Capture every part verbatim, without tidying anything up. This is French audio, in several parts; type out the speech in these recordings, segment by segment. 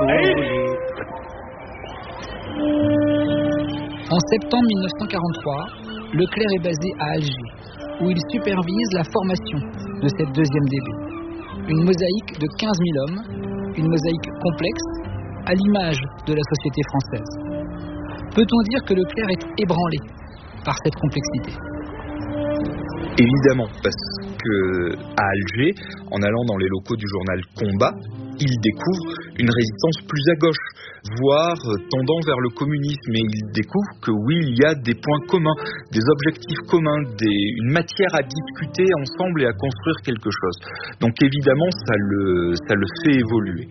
En septembre mille neuf cent quarante-trois, Leclerc est basé à Alger, où il supervise la formation de cette deuxième D B. Une mosaïque de quinze mille hommes, une mosaïque complexe, à l'image de la société française. Peut-on dire que Leclerc est ébranlé par cette complexité ? Évidemment, parce que à Alger, en allant dans les locaux du journal Combat, il découvre une résistance plus à gauche, voire tendant vers le communisme. Et il découvre que oui, il y a des points communs, des objectifs communs, des, une matière à discuter ensemble et à construire quelque chose. Donc évidemment, ça le, ça le fait évoluer.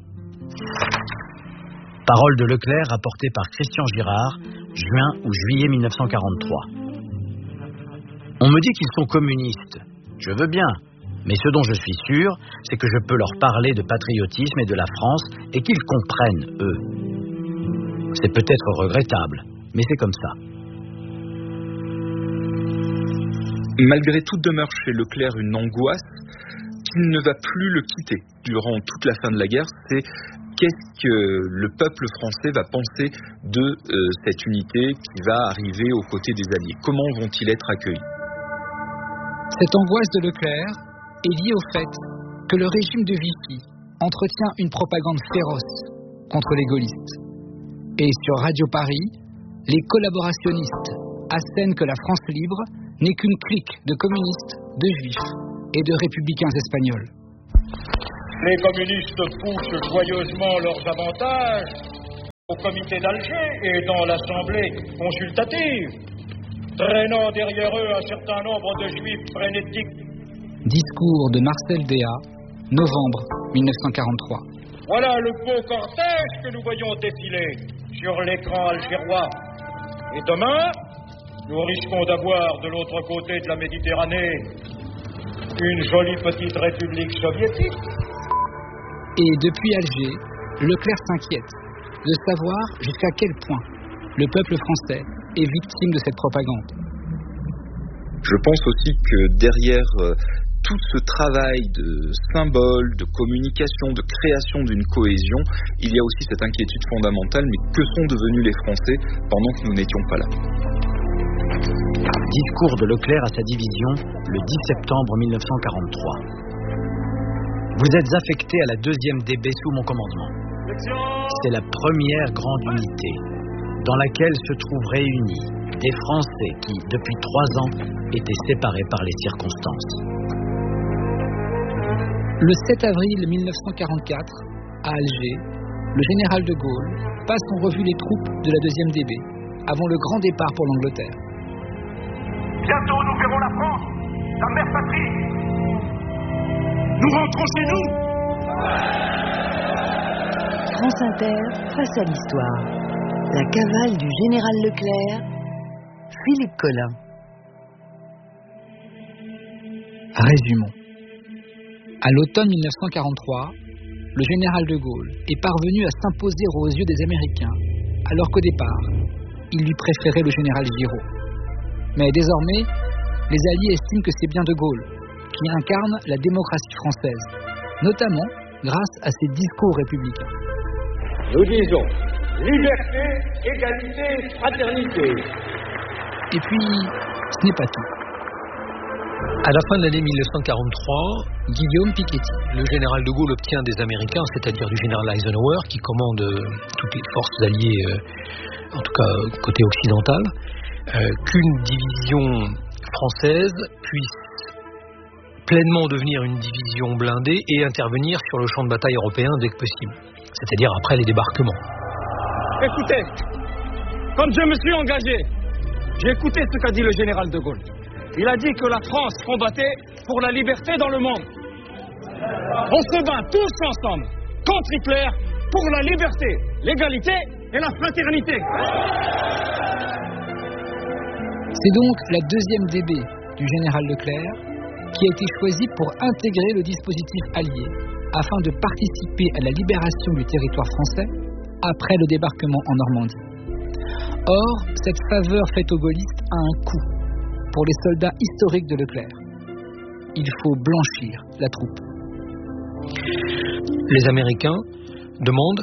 Parole de Leclerc rapportée par Christian Girard, juin ou juillet mille neuf cent quarante-trois. On me dit qu'ils sont communistes. Je veux bien. Mais ce dont je suis sûr, c'est que je peux leur parler de patriotisme et de la France et qu'ils comprennent, eux. C'est peut-être regrettable, mais c'est comme ça. Malgré tout, demeure chez Leclerc une angoisse qu'il ne va plus le quitter durant toute la fin de la guerre. C'est qu'est-ce que le peuple français va penser de euh, cette unité qui va arriver aux côtés des Alliés. Comment vont-ils être accueillis ? Cette angoisse de Leclerc est liée au fait que le régime de Vichy entretient une propagande féroce contre les gaullistes. Et sur Radio Paris, les collaborationnistes assènent que la France libre n'est qu'une clique de communistes, de juifs et de républicains espagnols. Les communistes poussent joyeusement leurs avantages au comité d'Alger et dans l'Assemblée consultative, traînant derrière eux un certain nombre de juifs frénétiques. Discours de Marcel Déat, novembre mille neuf cent quarante-trois. Voilà le beau cortège que nous voyons défiler sur l'écran algérois. Et demain, nous risquons d'avoir de l'autre côté de la Méditerranée une jolie petite république soviétique. Et depuis Alger, Leclerc s'inquiète de savoir jusqu'à quel point le peuple français est victime de cette propagande. Je pense aussi que derrière euh, tout ce travail de symboles, de communication, de création d'une cohésion, il y a aussi cette inquiétude fondamentale, mais que sont devenus les Français pendant que nous n'étions pas là ? Discours de Leclerc à sa division le dix septembre mille neuf cent quarante-trois. Vous êtes affecté à la deuxième D B sous mon commandement. C'est la première grande unité dans laquelle se trouvent réunis des Français qui, depuis trois ans, étaient séparés par les circonstances. Le sept avril mille neuf cent quarante-quatre, à Alger, le général de Gaulle passe en revue les troupes de la deuxième D B avant le grand départ pour l'Angleterre. Bientôt nous verrons la France, la mère patrie. Nous rentrons chez nous. France Inter, face à l'histoire. La cavale du général Leclerc, Philippe Collin. Résumons. À l'automne mille neuf cent quarante-trois, le général de Gaulle est parvenu à s'imposer aux yeux des Américains, alors qu'au départ, il lui préférait le général Giraud. Mais désormais, les Alliés estiment que c'est bien de Gaulle qui incarne la démocratie française, notamment grâce à ses discours républicains. Nous disons liberté, égalité, fraternité. Et puis, ce n'est pas tout. À la fin de l'année mille neuf cent quarante-trois, Guillaume Piketty, le général de Gaulle obtient des Américains, c'est-à-dire du général Eisenhower, qui commande euh, toutes les forces alliées, euh, en tout cas euh, côté occidental, euh, qu'une division française puisse pleinement devenir une division blindée et intervenir sur le champ de bataille européen dès que possible, c'est-à-dire après les débarquements. Écoutez, comme je me suis engagé, j'ai écouté ce qu'a dit le général de Gaulle. Il a dit que la France combattait pour la liberté dans le monde. On se bat tous ensemble contre Hitler pour la liberté, l'égalité et la fraternité. C'est donc la deuxième D B du général Leclerc qui a été choisie pour intégrer le dispositif allié afin de participer à la libération du territoire français après le débarquement en Normandie. Or, cette faveur faite aux gaullistes a un coût pour les soldats historiques de Leclerc. Il faut blanchir la troupe. Les Américains demandent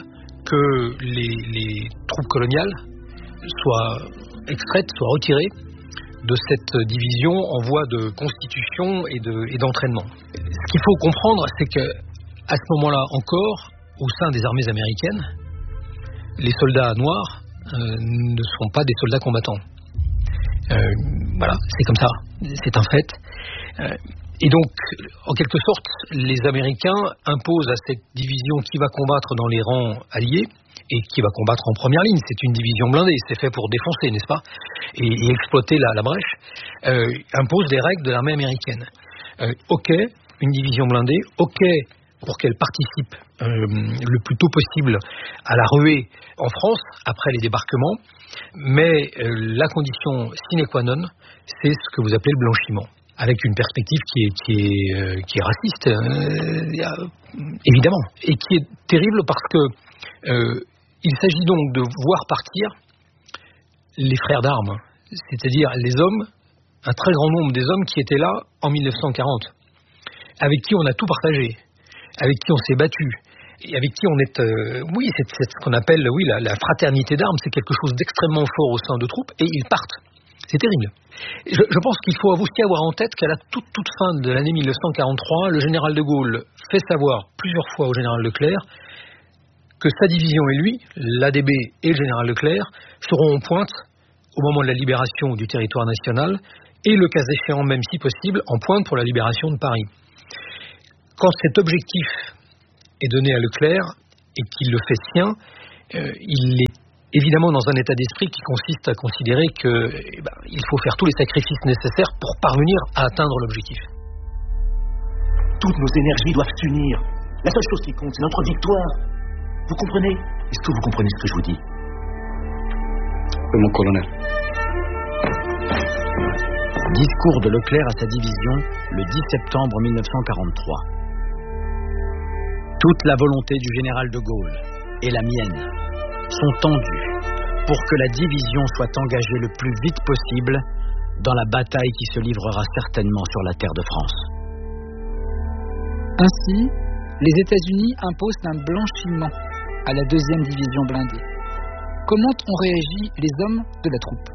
que les, les troupes coloniales soient extraites, soient retirées de cette division en voie de constitution et, de, et d'entraînement. Ce qu'il faut comprendre, c'est que à ce moment-là encore, au sein des armées américaines, les soldats noirs euh, ne sont pas des soldats combattants. Euh, voilà, c'est comme ça, c'est un fait. Euh, et donc, en quelque sorte, les Américains imposent à cette division qui va combattre dans les rangs alliés et qui va combattre en première ligne. C'est une division blindée, c'est fait pour défoncer, n'est-ce pas, et, et exploiter la, la brèche, euh, impose des règles de l'armée américaine. Euh, ok, une division blindée, ok, pour qu'elle participe euh, le plus tôt possible à la ruée en France, après les débarquements, mais euh, la condition sine qua non, c'est ce que vous appelez le blanchiment, avec une perspective qui est, qui est, euh, qui est raciste, euh, évidemment, et qui est terrible parce que euh, il s'agit donc de voir partir les frères d'armes, c'est-à-dire les hommes, un très grand nombre des hommes qui étaient là en mille neuf cent quarante, avec qui on a tout partagé, avec qui on s'est battu, et avec qui on est... Euh, oui, c'est, c'est ce qu'on appelle oui, la, la fraternité d'armes, c'est quelque chose d'extrêmement fort au sein de troupes, et ils partent. C'est terrible. Je, je pense qu'il faut aussi avoir en tête qu'à la toute, toute fin de l'année mille neuf cent quarante-trois, le général de Gaulle fait savoir plusieurs fois au général Leclerc que sa division et lui, l'A D B et le général Leclerc, seront en pointe au moment de la libération du territoire national et le cas échéant, même si possible, en pointe pour la libération de Paris. Quand cet objectif est donné à Leclerc et qu'il le fait sien, euh, il est évidemment dans un état d'esprit qui consiste à considérer que eh ben, il faut faire tous les sacrifices nécessaires pour parvenir à atteindre l'objectif. Toutes nos énergies doivent s'unir. La seule chose qui compte, c'est notre victoire. Vous comprenez? Est-ce que vous comprenez ce que je vous dis? Oui, mon colonel. Discours de Leclerc à sa division le dix septembre mille neuf cent quarante-trois. Toute la volonté du général de Gaulle et la mienne sont tendues pour que la division soit engagée le plus vite possible dans la bataille qui se livrera certainement sur la terre de France. Ainsi, les États-Unis imposent un blanchiment à la deuxième division blindée. Comment ont réagi les hommes de la troupe?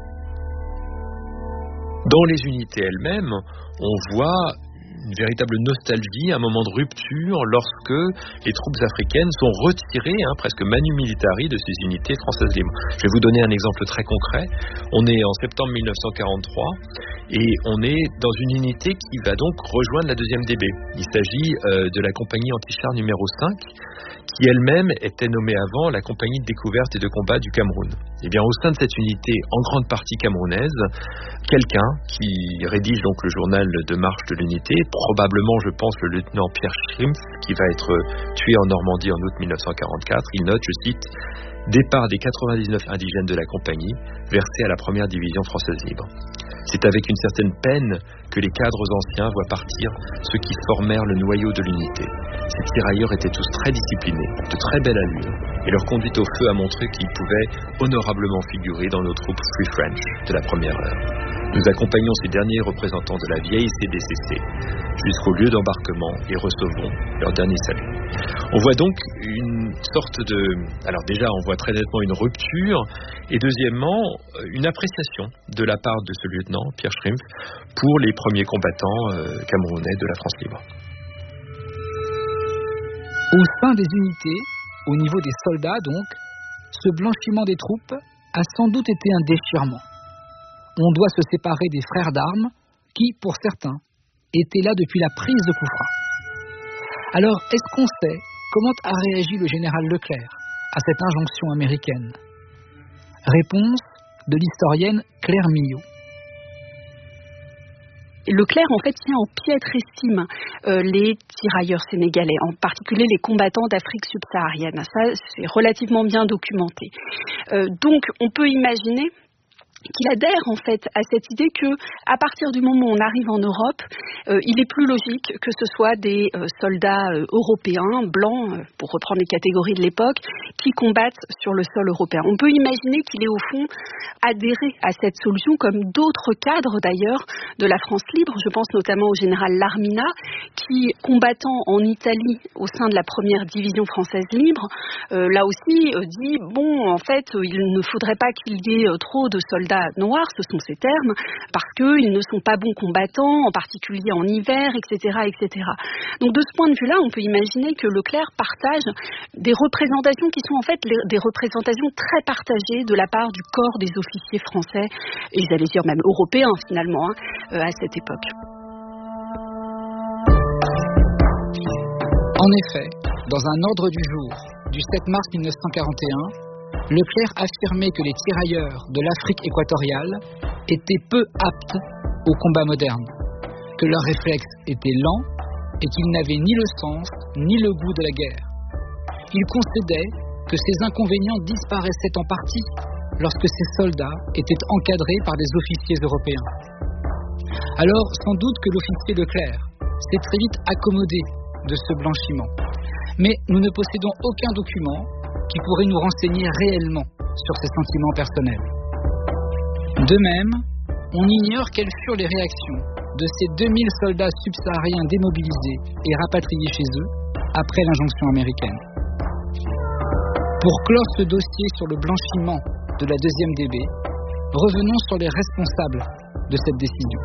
Dans les unités elles-mêmes, on voit une véritable nostalgie, un moment de rupture lorsque les troupes africaines sont retirées, hein, presque manu militari, de ces unités françaises libres. Je vais vous donner un exemple très concret. On est en septembre mille neuf cent quarante-trois et on est dans une unité qui va donc rejoindre la deuxième D B. Il s'agit euh, de la compagnie anti-char numéro cinq, qui elle-même était nommée avant la compagnie de découverte et de combat du Cameroun. Et bien au sein de cette unité, en grande partie camerounaise, quelqu'un qui rédige donc le journal de marche de l'unité, probablement je pense le lieutenant Pierre Schrimpf, qui va être tué en Normandie en août mille neuf cent quarante-quatre, il note, je cite, « Départ des quatre-vingt-dix-neuf indigènes de la compagnie, versés à la première division française libre. » C'est avec une certaine peine que les cadres anciens voient partir ceux qui formèrent le noyau de l'unité. Ces tirailleurs étaient tous très disciplinés, de très belle allure, et leur conduite au feu a montré qu'ils pouvaient honorablement figurer dans nos troupes Free French de la première heure. Nous accompagnons ces derniers représentants de la vieille C D C C jusqu'au lieu d'embarquement et recevons leur dernier salut. On voit donc une sorte de... Alors déjà, on voit très nettement une rupture, et deuxièmement, une appréciation de la part de ce lieutenant, Pierre Schrimpf, pour les premiers combattants euh, camerounais de la France libre. Au sein des unités, au niveau des soldats donc, ce blanchiment des troupes a sans doute été un déchirement. On doit se séparer des frères d'armes qui, pour certains, étaient là depuis la prise de Koufra. Alors, est-ce qu'on sait comment a réagi le général Leclerc à cette injonction américaine? Réponse de l'historienne Claire Millot. Leclerc, en fait, tient en piètre estime euh, les tirailleurs sénégalais, en particulier les combattants d'Afrique subsaharienne. Ça, c'est relativement bien documenté. Euh, donc, on peut imaginer qu'il adhère en fait à cette idée que, à partir du moment où on arrive en Europe, euh, il est plus logique que ce soit des euh, soldats euh, européens, blancs, euh, pour reprendre les catégories de l'époque, qui combattent sur le sol européen. On peut imaginer qu'il ait au fond adhéré à cette solution, comme d'autres cadres d'ailleurs de la France libre. Je pense notamment au général Larmina, qui, combattant en Italie au sein de la première division française libre, euh, là aussi euh, dit bon, en fait, il ne faudrait pas qu'il y ait trop de soldats noirs, ce sont ces termes, parce qu'ils ne sont pas bons combattants, en particulier en hiver, et cetera, et cetera. Donc de ce point de vue-là, on peut imaginer que Leclerc partage des représentations qui sont en fait les, des représentations très partagées de la part du corps des officiers français, et j'allais dire même européens finalement, hein, euh, à cette époque. En effet, dans un ordre du jour du sept mars mille neuf cent quarante et un, Leclerc affirmait que les tirailleurs de l'Afrique équatoriale étaient peu aptes au combat moderne, que leurs réflexes étaient lents et qu'ils n'avaient ni le sens ni le goût de la guerre. Il concédait que ces inconvénients disparaissaient en partie lorsque ces soldats étaient encadrés par des officiers européens. Alors, sans doute que l'officier Leclerc s'est très vite accommodé de ce blanchiment. Mais nous ne possédons aucun document qui pourrait nous renseigner réellement sur ses sentiments personnels. De même, on ignore quelles furent les réactions de ces deux mille soldats subsahariens démobilisés et rapatriés chez eux après l'injonction américaine. Pour clore ce dossier sur le blanchiment de la deuxième D B, revenons sur les responsables de cette décision.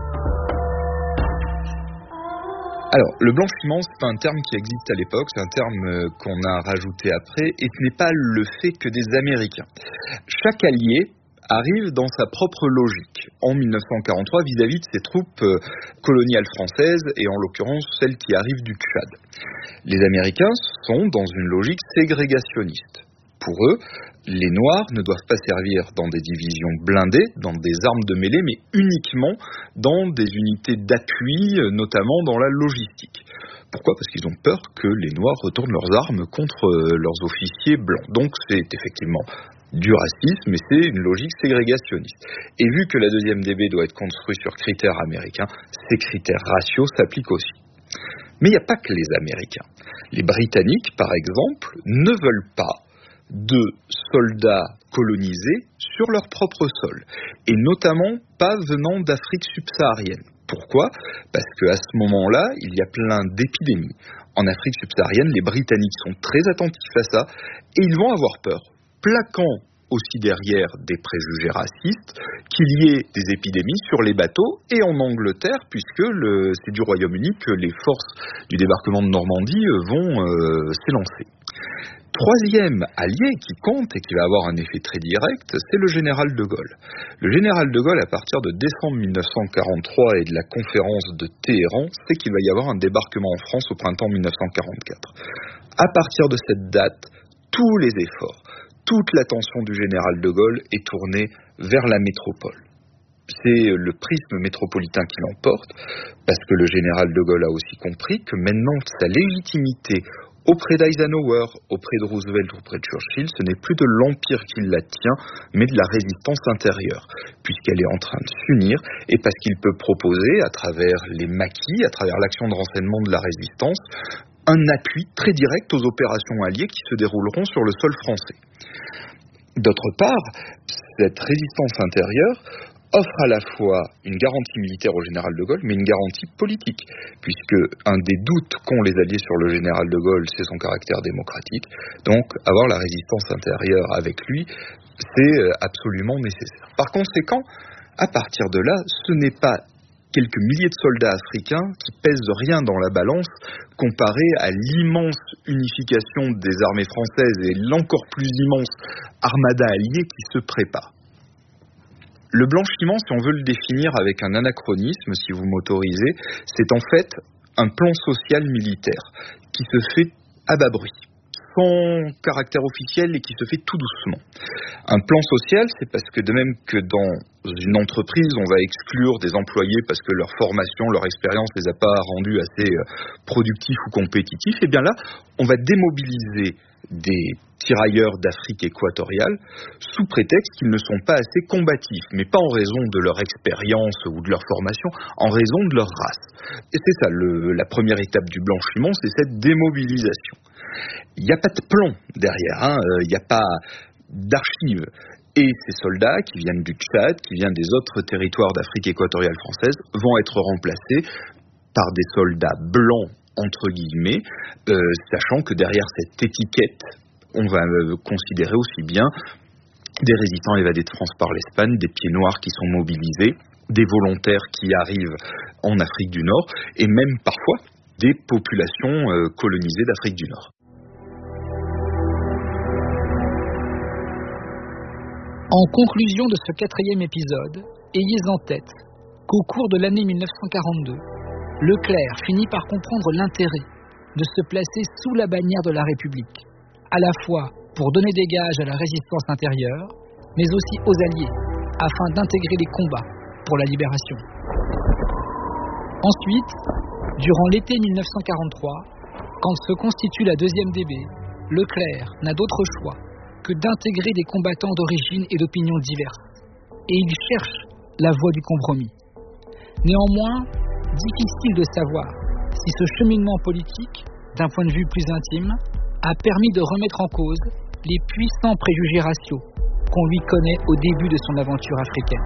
Alors, le blanchiment, c'est pas un terme qui existe à l'époque, c'est un terme qu'on a rajouté après, et ce n'est pas le fait que des Américains. Chaque allié arrive dans sa propre logique en mille neuf cent quarante-trois vis-à-vis de ses troupes coloniales françaises, et en l'occurrence celles qui arrivent du Tchad. Les Américains sont dans une logique ségrégationniste. Pour eux, les Noirs ne doivent pas servir dans des divisions blindées, dans des armes de mêlée, mais uniquement dans des unités d'appui, notamment dans la logistique. Pourquoi ? Parce qu'ils ont peur que les Noirs retournent leurs armes contre leurs officiers blancs. Donc c'est effectivement du racisme, mais c'est une logique ségrégationniste. Et vu que la deuxième D B doit être construite sur critères américains, ces critères raciaux s'appliquent aussi. Mais il n'y a pas que les Américains. Les Britanniques, par exemple, ne veulent pas de soldats colonisés sur leur propre sol, et notamment pas venant d'Afrique subsaharienne. Pourquoi ? Parce qu'à ce moment-là, il y a plein d'épidémies. En Afrique subsaharienne, les Britanniques sont très attentifs à ça, et ils vont avoir peur, plaquant aussi derrière des préjugés racistes, qu'il y ait des épidémies sur les bateaux, et en Angleterre, puisque le, c'est du Royaume-Uni que les forces du débarquement de Normandie vont euh, s'élancer. Troisième allié qui compte et qui va avoir un effet très direct, c'est le général de Gaulle. Le général de Gaulle, à partir de décembre mille neuf cent quarante-trois et de la conférence de Téhéran, sait qu'il va y avoir un débarquement en France au printemps mille neuf cent quarante-quatre. À partir de cette date, tous les efforts, toute l'attention du général de Gaulle est tournée vers la métropole. C'est le prisme métropolitain qui l'emporte, parce que le général de Gaulle a aussi compris que maintenant sa légitimité auprès d'Eisenhower, auprès de Roosevelt, auprès de Churchill, ce n'est plus de l'Empire qui la tient, mais de la résistance intérieure, puisqu'elle est en train de s'unir, et parce qu'il peut proposer, à travers les maquis, à travers l'action de renseignement de la résistance, un appui très direct aux opérations alliées qui se dérouleront sur le sol français. D'autre part, cette résistance intérieure offre à la fois une garantie militaire au général de Gaulle, mais une garantie politique, puisque un des doutes qu'ont les alliés sur le général de Gaulle, c'est son caractère démocratique. Donc, avoir la résistance intérieure avec lui, c'est absolument nécessaire. Par conséquent, à partir de là, ce n'est pas quelques milliers de soldats africains qui pèsent rien dans la balance comparé à l'immense unification des armées françaises et l'encore plus immense armada alliée qui se prépare. Le blanchiment, si on veut le définir avec un anachronisme, si vous m'autorisez, c'est en fait un plan social militaire qui se fait à bas bruit, sans caractère officiel et qui se fait tout doucement. Un plan social, c'est parce que de même que dans une entreprise, on va exclure des employés parce que leur formation, leur expérience les a pas rendus assez productifs ou compétitifs, et bien là, on va démobiliser des tirailleurs d'Afrique équatoriale sous prétexte qu'ils ne sont pas assez combatifs, mais pas en raison de leur expérience ou de leur formation, en raison de leur race. Et c'est ça, le, la première étape du blanchiment, c'est cette démobilisation. Il n'y a pas de plan derrière, hein, il n'y a pas d'archives. Et ces soldats qui viennent du Tchad, qui viennent des autres territoires d'Afrique équatoriale française, vont être remplacés par des soldats blancs, entre guillemets, euh, sachant que derrière cette étiquette, on va euh, considérer aussi bien des résistants évadés de France par l'Espagne, des pieds noirs qui sont mobilisés, des volontaires qui arrivent en Afrique du Nord, et même parfois des populations euh, colonisées d'Afrique du Nord. En conclusion de ce quatrième épisode, ayez en tête qu'au cours de l'année mille neuf cent quarante-deux, Leclerc finit par comprendre l'intérêt de se placer sous la bannière de la République, à la fois pour donner des gages à la résistance intérieure, mais aussi aux Alliés, afin d'intégrer les combats pour la libération. Ensuite, durant l'été mille neuf cent quarante-trois, quand se constitue la deuxième D B, Leclerc n'a d'autre choix que d'intégrer des combattants d'origine et d'opinions diverses, et il cherche la voie du compromis. Néanmoins, difficile de savoir si ce cheminement politique, d'un point de vue plus intime, a permis de remettre en cause les puissants préjugés raciaux qu'on lui connaît au début de son aventure africaine.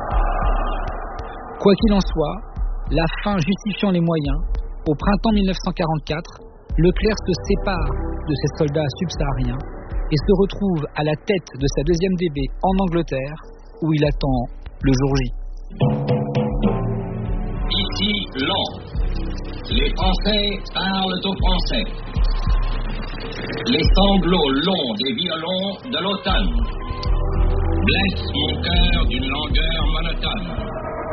Quoi qu'il en soit, la fin justifiant les moyens, au printemps mille neuf cent quarante-quatre, Leclerc se sépare de ses soldats subsahariens et se retrouve à la tête de sa deuxième D B en Angleterre, où il attend le jour J. Ici Londres. Les Français parlent aux Français. Les sanglots longs des violons de l'automne blessent mon cœur d'une langueur monotone.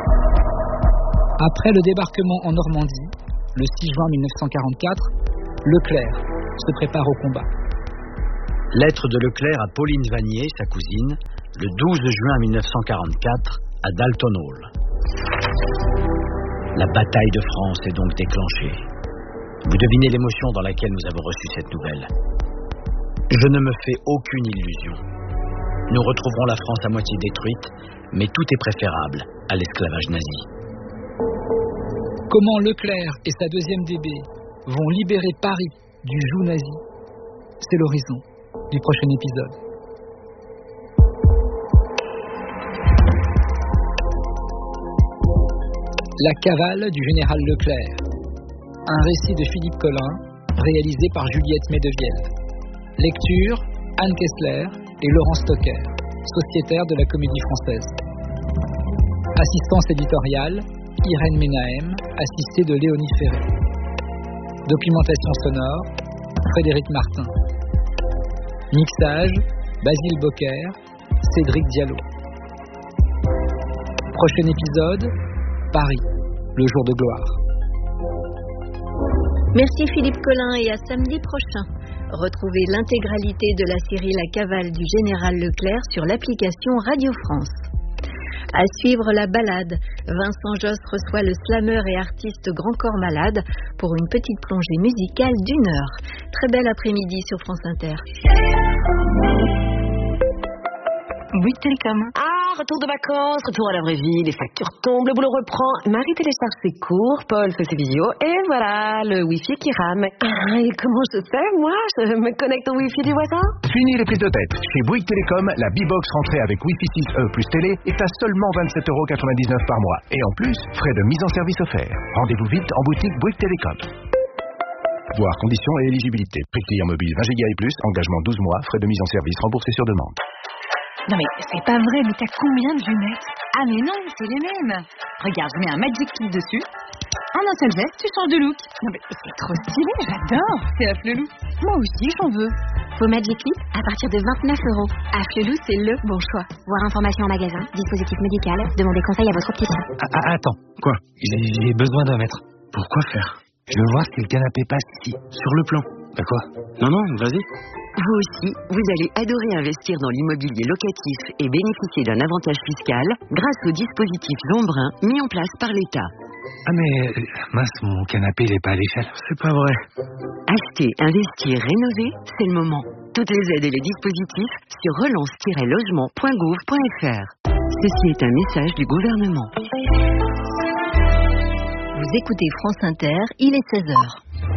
Après le débarquement en Normandie, le six juin mille neuf cent quarante-quatre, Leclerc se prépare au combat. Lettre de Leclerc à Pauline Vanier, sa cousine, le douze juin mille neuf cent quarante-quatre, à Dalton Hall. La bataille de France est donc déclenchée. Vous devinez l'émotion dans laquelle nous avons reçu cette nouvelle. Je ne me fais aucune illusion. Nous retrouverons la France à moitié détruite, mais tout est préférable à l'esclavage nazi. Comment Leclerc et sa deuxième D B vont libérer Paris du joug nazi, c'est l'horizon du prochain épisode. La cavale du général Leclerc. Un récit de Philippe Collin, réalisé par Juliette Medevielle. Lecture, Anne Kessler et Laurent Stocker, sociétaires de la Comédie Française. Assistance éditoriale, Irène Menahem, assistée de Léonie Ferré. Documentation sonore, Frédéric Martin. Mixage, Basile Bocquer, Cédric Diallo. Prochain épisode, Paris, le jour de gloire. Merci Philippe Collin et à samedi prochain. Retrouvez l'intégralité de la série La cavale du général Leclerc sur l'application Radio France. À suivre la balade, Vincent Josse reçoit le slammer et artiste Grand Corps Malade pour une petite plongée musicale d'une heure. Très bel après-midi sur France Inter. Bouygues Télécom. Ah, retour de vacances, retour à la vraie vie, les factures tombent, le boulot reprend. Marie télécharge ses cours, Paul fait ses visios, et voilà, le Wi-Fi qui rame. Ah, et comment je fais, moi? Je me connecte au Wi-Fi du voisin? Fini les prises de tête. Chez Bouygues Télécom, la B-Box rentrée avec Wi-Fi six E plus télé est à seulement vingt-sept euros quatre-vingt-dix-neuf par mois. Et en plus, frais de mise en service offerts. Rendez-vous vite en boutique Bouygues Télécom. Voir conditions et éligibilité. Prix client mobile vingt giga et plus, engagement douze mois, frais de mise en service remboursés sur demande. Non mais c'est pas vrai, mais t'as combien de lunettes? Ah mais non, c'est les mêmes. Regarde, je mets un Magic Clip dessus. En un seul geste, tu changes de look. Non mais c'est trop stylé, j'adore. C'est Afflelou. Moi aussi, j'en veux. Vos Magic Clip à partir de vingt-neuf euros. Afflelou, c'est le bon choix. Voir information en magasin, dispositif médical, demandez conseil à votre opticien. Ah, ah, attends, quoi? J'ai besoin d'un mètre. Pourquoi faire? Je veux voir si le canapé passe ici, sur le plan. Bah quoi? Non, non, vas-y. Vous aussi, vous allez adorer investir dans l'immobilier locatif et bénéficier d'un avantage fiscal grâce au dispositif Zombrun mis en place par l'État. Ah mais, mince, mon canapé, il est pas à l'échelle. C'est pas vrai. Acheter, investir, rénover, c'est le moment. Toutes les aides et les dispositifs sur relance tiret logement point gouv point f r. Ceci est un message du gouvernement. Vous écoutez France Inter, il est seize heures.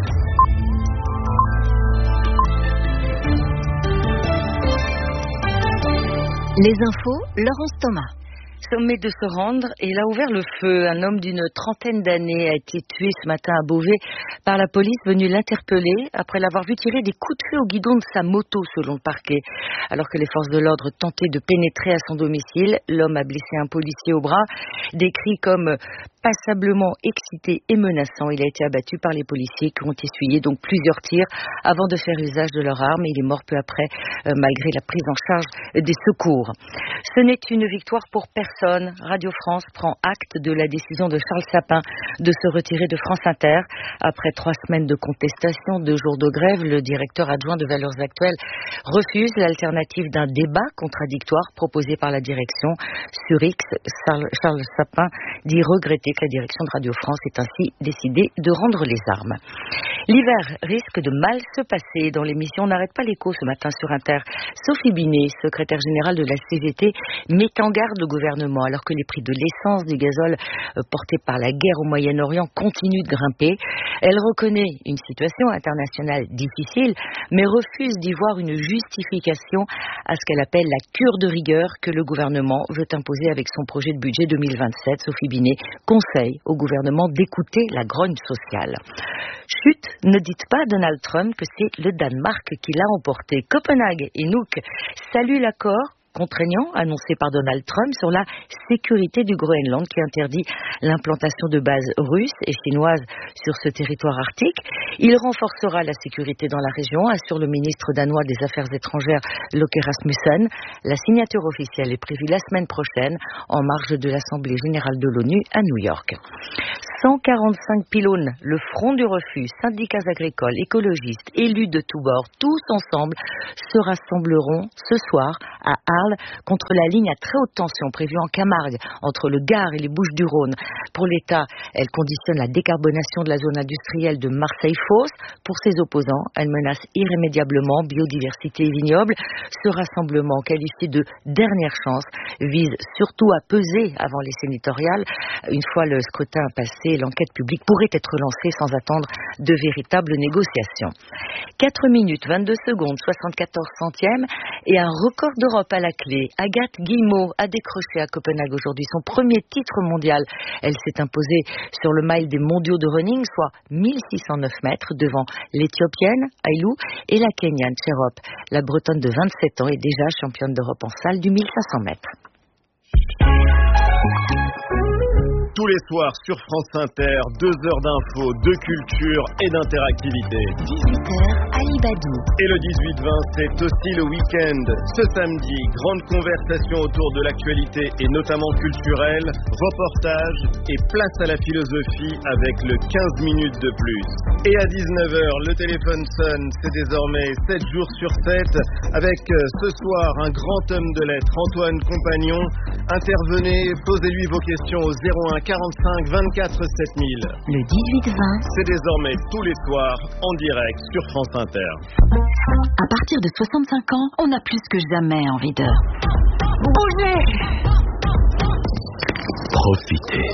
Les infos, Laurence Thomas. Sommet de se rendre, et il a ouvert le feu. Un homme d'une trentaine d'années a été tué ce matin à Beauvais par la police venue l'interpeller après l'avoir vu tirer des coups de feu au guidon de sa moto, selon le parquet. Alors que les forces de l'ordre tentaient de pénétrer à son domicile, l'homme a blessé un policier au bras. Décrit comme passablement excité et menaçant, il a été abattu par les policiers qui ont essuyé donc plusieurs tirs avant de faire usage de leur arme. Il est mort peu après, euh, malgré la prise en charge des secours. Ce n'est une victoire pour personne. Radio France prend acte de la décision de Charles Sapin de se retirer de France Inter. Après trois semaines de contestation, deux jours de grève, le directeur adjoint de Valeurs Actuelles refuse l'alternative d'un débat contradictoire proposé par la direction. Sur X, Charles Sapin dit regretter que la direction de Radio France ait ainsi décidé de rendre les armes. L'hiver risque de mal se passer. Dans l'émission N'arrête pas l'écho ce matin sur Inter, Sophie Binet, secrétaire générale de la C G T, met en garde le gouvernement alors que les prix de l'essence, du gazole euh, portés par la guerre au Moyen-Orient continuent de grimper. Elle reconnaît une situation internationale difficile, mais refuse d'y voir une justification à ce qu'elle appelle la cure de rigueur que le gouvernement veut imposer avec son projet de budget deux mille vingt-sept. Sophie Binet conseille au gouvernement d'écouter la grogne sociale. Chut, ne dites pas à Donald Trump que c'est le Danemark qui l'a emporté. Copenhague et Nuuk saluent l'accord contraignant annoncé par Donald Trump sur la sécurité du Groenland qui interdit l'implantation de bases russes et chinoises sur ce territoire arctique. Il renforcera la sécurité dans la région, assure le ministre danois des Affaires étrangères Loke Rasmussen. La signature officielle est prévue la semaine prochaine en marge de l'Assemblée générale de l'ONU à New York. cent quarante-cinq pylônes, le Front du Refus, syndicats agricoles, écologistes, élus de tous bords, tous ensemble se rassembleront ce soir à Arles contre la ligne à très haute tension prévue en Camargue entre le Gard et les Bouches-du-Rhône. Pour l'État, elle conditionne la décarbonation de la zone industrielle de Marseille-Fos. Pour ses opposants, elle menace irrémédiablement biodiversité et vignobles. Ce rassemblement, qualifié de dernière chance, vise surtout à peser avant les sénatoriales. Une fois le scrutin passé, l'enquête publique pourrait être lancée sans attendre de véritables négociations. quatre minutes, vingt-deux secondes, soixante-quatorze centièmes et un record d'Europe à la clé. Agathe Guillemot a décroché à Copenhague aujourd'hui son premier titre mondial. Elle s'est imposée sur le mile des mondiaux de running, soit mille six cent neuf mètres, devant l'Éthiopienne Ailou et la Kenyane Cherop. La Bretonne de vingt-sept ans est déjà championne d'Europe en salle du mille cinq cents mètres. Tous les soirs sur France Inter, deux heures d'infos, de culture et d'interactivité. dix-huit heures, Ali Badou. Et le dix-huit vingt, c'est aussi le week-end. Ce samedi, grande conversation autour de l'actualité et notamment culturelle, reportage et place à la philosophie avec le quinze minutes de plus. Et à dix-neuf heures, le téléphone sonne, c'est désormais sept jours sur sept, avec ce soir un grand homme de lettres, Antoine Compagnon. Intervenez, posez-lui vos questions au zéro un quarante-cinq vingt-quatre sept mille. Le dix-huit vingt. C'est désormais tous les soirs en direct sur France Inter. À partir de soixante-cinq ans, on a plus que jamais envie de bouger. Profitez.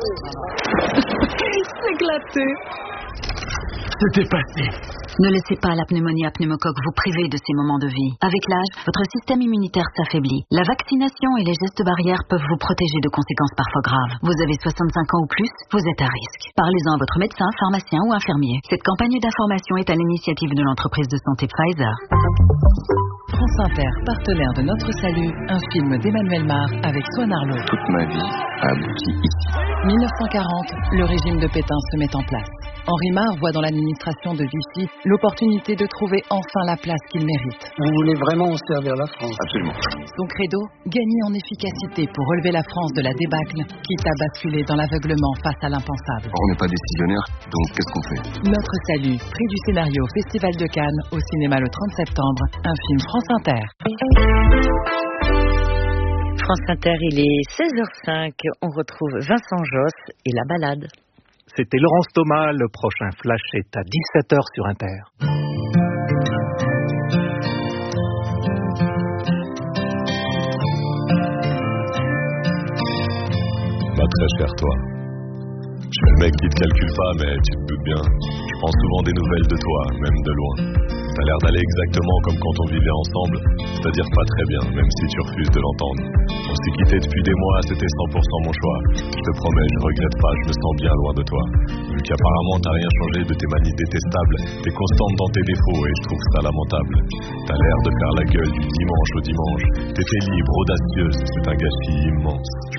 S'éclater. C'était passé. Ne laissez pas la pneumonie à pneumocoque vous priver de ces moments de vie. Avec l'âge, votre système immunitaire s'affaiblit. La vaccination et les gestes barrières peuvent vous protéger de conséquences parfois graves. Vous avez soixante-cinq ans ou plus, vous êtes à risque. Parlez-en à votre médecin, pharmacien ou infirmier. Cette campagne d'information est à l'initiative de l'entreprise de santé Pfizer. France Inter, partenaire de Notre Salut, un film d'Emmanuel Mar avec Swan Arlo. Toute ma vie a abouti ici. mille neuf cent quarante, le régime de Pétain se met en place. Henri Mar voit dans l'administration de Vichy l'opportunité de trouver enfin la place qu'il mérite. Vous voulez vraiment servir la France? Absolument. Son credo, gagner en efficacité pour relever la France de la débâcle, quitte à basculer dans l'aveuglement face à l'impensable. On n'est pas décisionnaire, donc qu'est-ce qu'on fait? Notre Salut, prix du scénario Festival de Cannes, au cinéma le trente septembre, un film France Inter. France Inter, il est seize heures cinq, on retrouve Vincent Josse et la balade. c'était Laurence Thomas. Le prochain flash est à dix-sept heures sur Inter. Ma très chère toi, je suis le mec qui te calcule pas, mais tu te doutes bien, je prends souvent des nouvelles de toi, même de loin. T'as l'air d'aller exactement comme quand on vivait ensemble, c'est-à-dire pas très bien, même si tu refuses de l'entendre. On s'est quitté depuis des mois, c'était cent pour cent mon choix. Je te promets, je regrette pas, je me sens bien loin de toi. Vu qu'apparemment t'as rien changé de tes manies détestables, t'es constante dans tes défauts et je trouve ça lamentable. T'as l'air de faire la gueule du dimanche au dimanche, t'étais libre, audacieuse, c'est un gâchis immense. Je